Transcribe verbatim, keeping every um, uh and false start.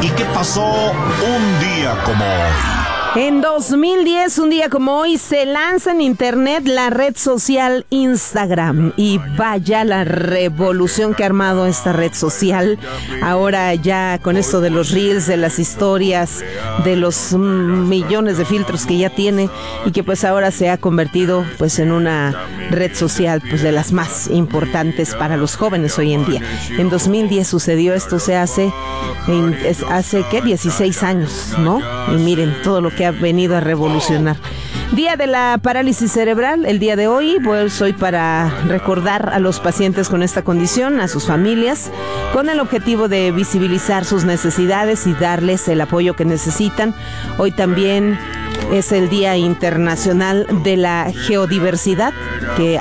¿Y qué pasó un día como hoy? En dos mil diez, un día como hoy, se lanza en internet la red social Instagram. Y vaya la revolución que ha armado esta red social. Ahora ya con esto de los reels, de las historias, de los millones de filtros que ya tiene, y que pues ahora se ha convertido pues en una red social pues de las más importantes para los jóvenes hoy en día. En dos mil diez sucedió esto, se hace, en, es, hace ¿qué? dieciséis años, ¿no? Y miren todo lo que ha venido a revolucionar. Día de la parálisis cerebral, el día de hoy, pues hoy para recordar a los pacientes con esta condición, a sus familias, con el objetivo de visibilizar sus necesidades y darles el apoyo que necesitan. Hoy también es el Día Internacional de la Geodiversidad, que